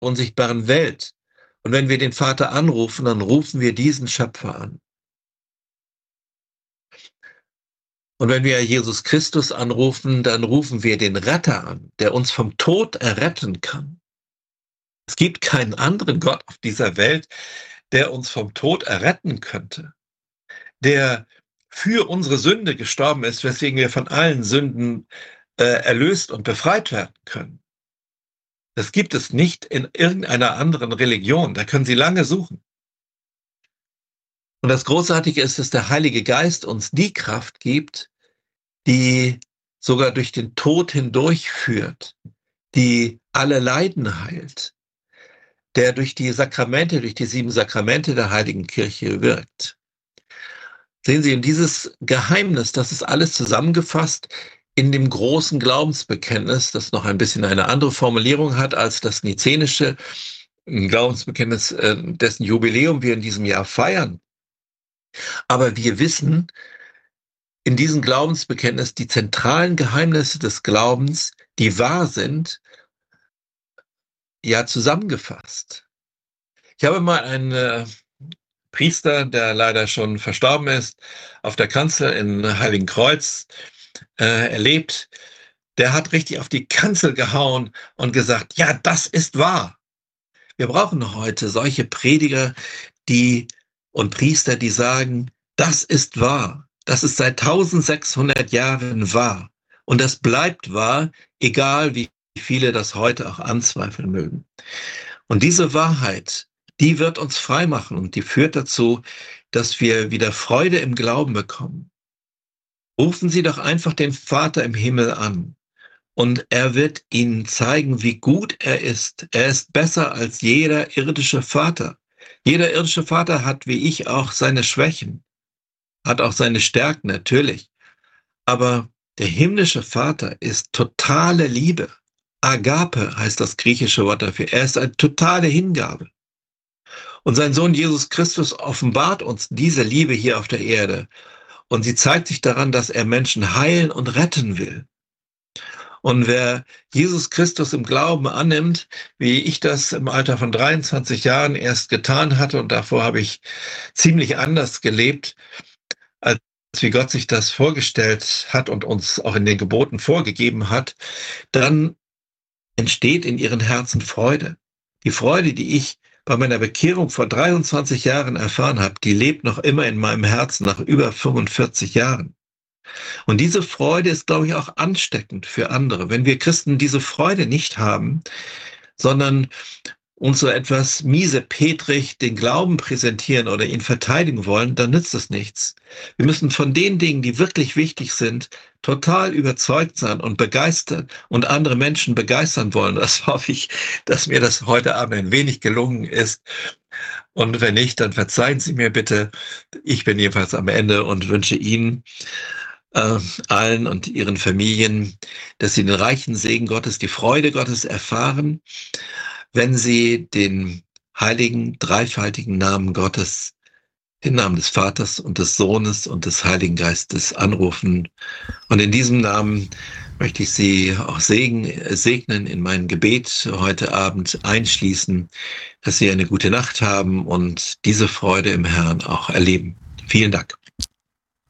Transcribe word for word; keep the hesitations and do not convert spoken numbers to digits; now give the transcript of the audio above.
unsichtbaren Welt. Und wenn wir den Vater anrufen, dann rufen wir diesen Schöpfer an. Und wenn wir Jesus Christus anrufen, dann rufen wir den Retter an, der uns vom Tod erretten kann. Es gibt keinen anderen Gott auf dieser Welt, der uns vom Tod erretten könnte, der für unsere Sünde gestorben ist, weswegen wir von allen Sünden äh, erlöst und befreit werden können. Das gibt es nicht in irgendeiner anderen Religion. Da können Sie lange suchen. Und das Großartige ist, dass der Heilige Geist uns die Kraft gibt, die sogar durch den Tod hindurchführt, die alle Leiden heilt, der durch die Sakramente, durch die sieben Sakramente der Heiligen Kirche wirkt. Sehen Sie, in dieses Geheimnis, das ist alles zusammengefasst in dem großen Glaubensbekenntnis, das noch ein bisschen eine andere Formulierung hat als das nizenische Glaubensbekenntnis, dessen Jubiläum wir in diesem Jahr feiern. Aber wir wissen in diesem Glaubensbekenntnis die zentralen Geheimnisse des Glaubens, die wahr sind, ja zusammengefasst. Ich habe mal einen äh, Priester, der leider schon verstorben ist, auf der Kanzel in Heiligenkreuz äh, erlebt. Der hat richtig auf die Kanzel gehauen und gesagt, ja, das ist wahr. Wir brauchen heute solche Prediger, die und Priester, die sagen, das ist wahr. Das ist seit eintausendsechshundert Jahren wahr. Und das bleibt wahr, egal wie viele das heute auch anzweifeln mögen. Und diese Wahrheit, die wird uns frei machen und die führt dazu, dass wir wieder Freude im Glauben bekommen. Rufen Sie doch einfach den Vater im Himmel an und er wird Ihnen zeigen, wie gut er ist. Er ist besser als jeder irdische Vater. Jeder irdische Vater hat, wie ich auch, seine Schwächen, hat auch seine Stärken natürlich. Aber der himmlische Vater ist totale Liebe. Agape heißt das griechische Wort dafür. Er ist eine totale Hingabe. Und sein Sohn Jesus Christus offenbart uns diese Liebe hier auf der Erde. Und sie zeigt sich daran, dass er Menschen heilen und retten will. Und wer Jesus Christus im Glauben annimmt, wie ich das im Alter von dreiundzwanzig Jahren erst getan hatte, und davor habe ich ziemlich anders gelebt, als wie Gott sich das vorgestellt hat und uns auch in den Geboten vorgegeben hat, dann entsteht in ihren Herzen Freude. Die Freude, die ich bei meiner Bekehrung vor dreiundzwanzig Jahren erfahren habe, die lebt noch immer in meinem Herzen nach über fünfundvierzig Jahren. Und diese Freude ist, glaube ich, auch ansteckend für andere. Wenn wir Christen diese Freude nicht haben, sondern uns so etwas miesepetrig den Glauben präsentieren oder ihn verteidigen wollen, dann nützt es nichts. Wir müssen von den Dingen, die wirklich wichtig sind, total überzeugt sein und begeistern und andere Menschen begeistern wollen. Das hoffe ich, dass mir das heute Abend ein wenig gelungen ist. Und wenn nicht, dann verzeihen Sie mir bitte. Ich bin jedenfalls am Ende und wünsche Ihnen äh, allen und ihren Familien, dass sie den reichen Segen Gottes, die Freude Gottes erfahren, wenn sie den heiligen, dreifaltigen Namen Gottes, den Namen des Vaters und des Sohnes und des Heiligen Geistes anrufen. Und in diesem Namen möchte ich Sie auch segnen, segnen in mein Gebet heute Abend einschließen, dass Sie eine gute Nacht haben und diese Freude im Herrn auch erleben. Vielen Dank.